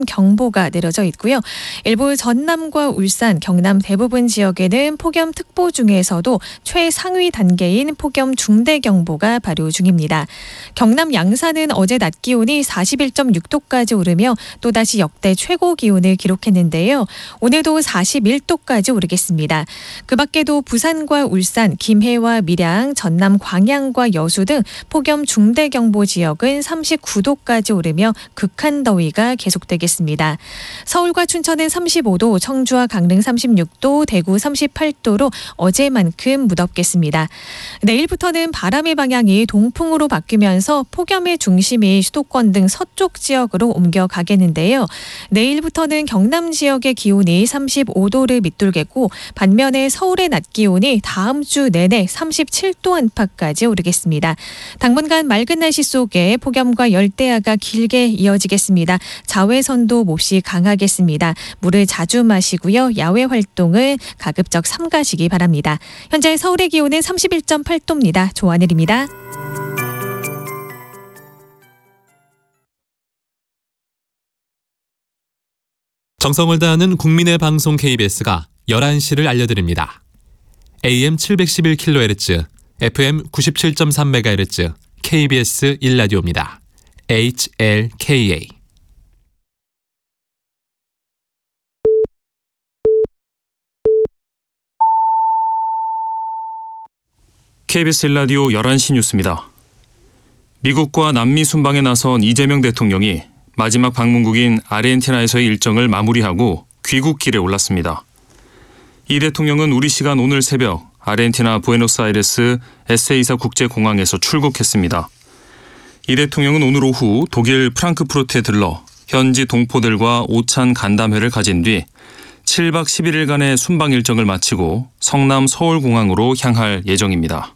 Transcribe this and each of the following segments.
경보가 내려져 있고요. 일부 전남과 울산, 경남 대부분 지역에는 폭염특보 중에서도 최상위 단계인 폭염 중대경보가 발효 중입니다. 경남 양산은 어제 낮 기온이 41.6도까지 오르며 또다시 역대 최고 기온을 기록했는데요. 오늘도 41도까지 오르겠습니다. 그 밖에도 부산과 울산, 김해와 밀양, 전남 광양과 여수 등 폭염 중대경보 지역은 39도까지 오르며 극한 더위가 계속되겠습니다. 서울과 춘천은 35도, 청주와 강릉 36도, 대구 38도로 어제만큼 무덥겠습니다. 내일부터는 바람의 방향이 동풍으로 바뀌면서 폭염의 중심이 수도권 등 서쪽 지역으로 옮겨가겠는데요. 내일부터는 경남 지역의 기온이 35도를 밑돌겠고 반면에 서울의 낮 기온이 다음 주 내내 37도 안팎까지 오르겠습니다. 당분간 맑은 날씨 속에 폭염과 열대야가 길게 이어지겠습니다. 자외선도 몹시 강하겠습니다. 물을 자주 마시고요. 야외 활동을 가급적 삼가시기 바랍니다. 현재 서울의 기온은 31.8도입니다. 조하늘입니다. 정성을 다하는 국민의 방송 KBS가 11시를 알려드립니다. AM 711kHz, FM 97.3MHz, KBS 1라디오입니다. HLKA. KBS 1라디오 11시 뉴스입니다. 미국과 남미 순방에 나선 이재명 대통령이 마지막 방문국인 아르헨티나에서의 일정을 마무리하고 귀국길에 올랐습니다. 이 대통령은 우리 시간 오늘 새벽 아르헨티나 부에노스아이레스 에세이사 국제공항에서 출국했습니다. 이 대통령은 오늘 오후 독일 프랑크푸르트에 들러 현지 동포들과 오찬 간담회를 가진 뒤 7박 11일간의 순방 일정을 마치고 성남 서울공항으로 향할 예정입니다.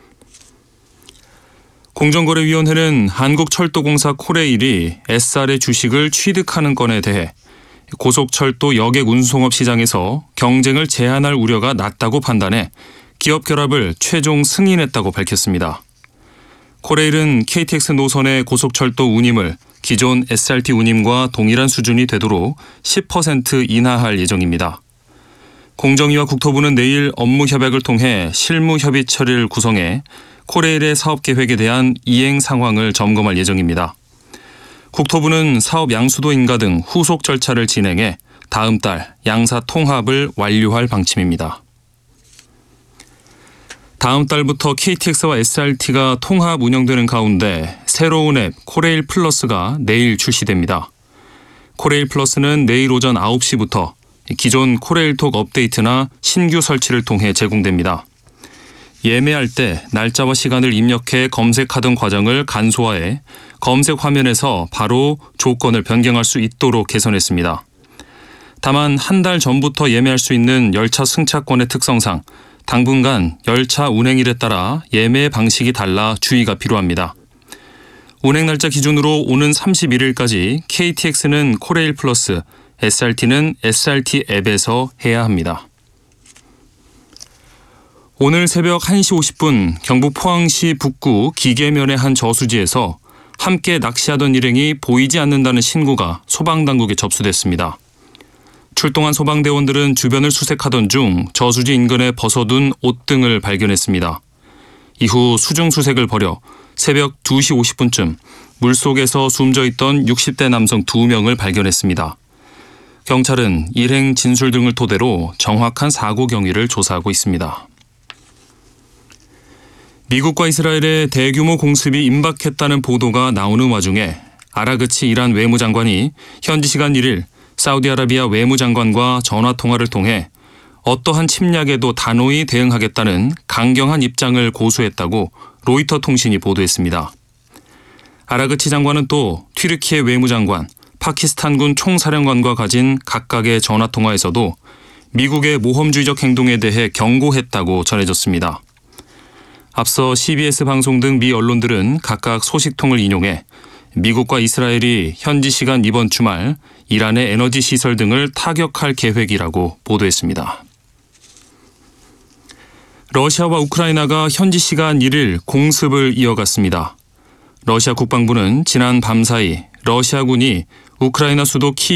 공정거래위원회는 한국철도공사 코레일이 S사의 주식을 취득하는 건에 대해 고속철도 여객 운송업 시장에서 경쟁을 제한할 우려가 낮다고 판단해 기업 결합을 최종 승인했다고 밝혔습니다. 코레일은 KTX 노선의 고속철도 운임을 기존 SRT 운임과 동일한 수준이 되도록 10% 인하할 예정입니다. 공정위와 국토부는 내일 업무 협약을 통해 실무 협의 처리를 구성해 코레일의 사업 계획에 대한 이행 상황을 점검할 예정입니다. 국토부는 사업 양수도 인가 등 후속 절차를 진행해 다음 달 양사 통합을 완료할 방침입니다. 다음 달부터 KTX와 SRT가 통합 운영되는 가운데 새로운 앱 코레일 플러스가 내일 출시됩니다. 코레일 플러스는 내일 오전 9시부터 기존 코레일톡 업데이트나 신규 설치를 통해 제공됩니다. 예매할 때 날짜와 시간을 입력해 검색하던 과정을 간소화해 검색 화면에서 바로 조건을 변경할 수 있도록 개선했습니다. 다만 한 달 전부터 예매할 수 있는 열차 승차권의 특성상 당분간 열차 운행일에 따라 예매 방식이 달라 주의가 필요합니다. 운행 날짜 기준으로 오는 31일까지 KTX는 코레일 플러스, SRT는 SRT 앱에서 해야 합니다. 오늘 새벽 1시 50분 경북 포항시 북구 기계면의 한 저수지에서 함께 낚시하던 일행이 보이지 않는다는 신고가 소방당국에 접수됐습니다. 출동한 소방대원들은 주변을 수색하던 중 저수지 인근에 벗어둔 옷 등을 발견했습니다. 이후 수중 수색을 벌여 새벽 2시 50분쯤 물속에서 숨져 있던 60대 남성 2명을 발견했습니다. 경찰은 일행 진술 등을 토대로 정확한 사고 경위를 조사하고 있습니다. 미국과 이스라엘의 대규모 공습이 임박했다는 보도가 나오는 와중에 아라그치 이란 외무장관이 현지 시간 1일 사우디아라비아 외무장관과 전화통화를 통해 어떠한 침략에도 단호히 대응하겠다는 강경한 입장을 고수했다고 로이터 통신이 보도했습니다. 아라그치 장관은 또 튀르키예 외무장관, 파키스탄군 총사령관과 가진 각각의 전화통화에서도 미국의 모험주의적 행동에 대해 경고했다고 전해졌습니다. 앞서 CBS 방송 등 미 언론들은 각각 소식통을 인용해 미국과 이스라엘이 현지 시간 이번 주말 이란의 에너지 시설 등을 타격할 계획이라고 보도했습니다. 러시아와 우크라이나가 현지 시간 1일 공습을 이어갔습니다. 러시아 국방부는 지난 밤사이 러시아군이 우크라이나 수도